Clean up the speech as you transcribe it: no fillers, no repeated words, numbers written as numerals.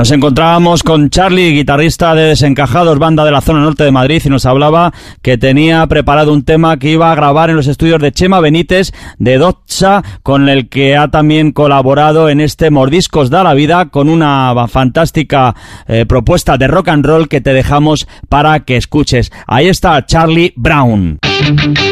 Nos encontrábamos con Charlie, guitarrista de Desencajados, banda de la zona norte de Madrid, y nos hablaba que tenía preparado un tema que iba a grabar en los estudios de Chema Benítez de Doxa, con el que ha también colaborado en este Mordiscos da la Vida, con una fantástica propuesta de rock and roll que te dejamos para que escuches. Ahí está Charlie Brown.